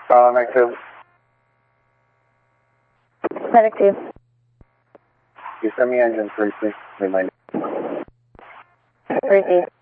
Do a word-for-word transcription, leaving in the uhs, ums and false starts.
Uh, Medic two. Medic two. You send me engine three, please. Remind me. Repeat.